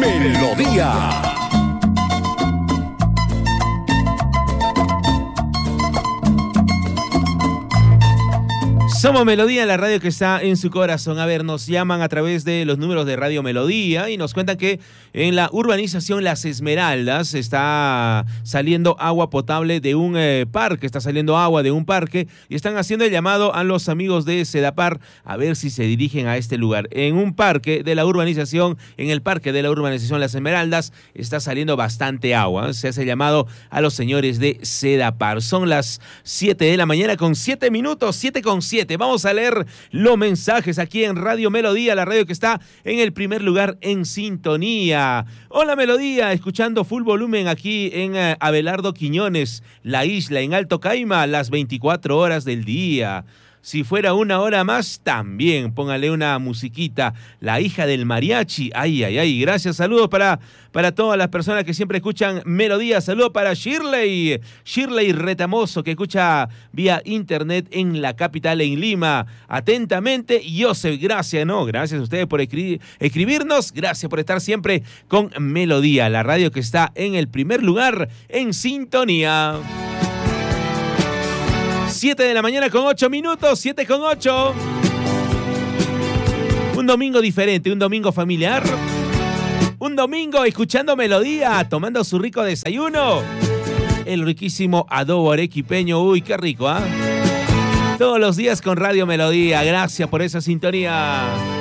Melodía. Somos Melodía, la radio que está en su corazón. A ver, nos llaman a través de los números de Radio Melodía y nos cuentan que en la urbanización Las Esmeraldas está saliendo agua potable de un parque, está saliendo agua de un parque y están haciendo el llamado a los amigos de Sedapar a ver si se dirigen a este lugar. En un parque de la urbanización, en el parque de la urbanización Las Esmeraldas, está saliendo bastante agua. Se hace el llamado a los señores de Sedapar. Son las 7 de la mañana con 7 minutos, 7 con 7. Vamos a leer los mensajes aquí en Radio Melodía, la radio que está en el primer lugar en sintonía. Hola Melodía, escuchando full volumen aquí en Abelardo Quiñones, La Isla, en Alto Caima, las 24 horas del día. Si fuera una hora más, también póngale una musiquita. La hija del mariachi. Ay, ay, ay. Gracias. Saludos para todas las personas que siempre escuchan Melodía. Saludos para Shirley Retamoso, que escucha vía internet en la capital, en Lima. Atentamente, Joseph. Gracias, ¿no? Gracias a ustedes por escribirnos. Gracias por estar siempre con Melodía, la radio que está en el primer lugar en sintonía. 7 de la mañana con 8 minutos, 7 con 8. Un domingo diferente, un domingo familiar. Un domingo escuchando Melodía, tomando su rico desayuno. El riquísimo adobo arequipeño. Uy, qué rico, ¿ah? Todos los días con Radio Melodía. Gracias por esa sintonía.